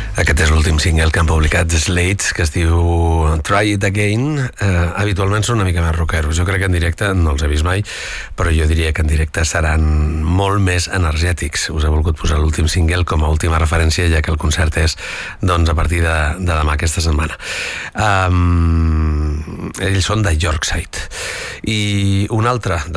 Aquest és l'últim single que han publicat Slates, que es diu Try It Again. Habitualment són una mica més rockeros. Jo crec que en directe, no els he vist mai, però jo diria que en directe seran molt més energètics. Us he volgut posar l'últim single com a última referència, ja que el concert és doncs, a partir de demà aquesta setmana. Ells són de Yorkside. I un altre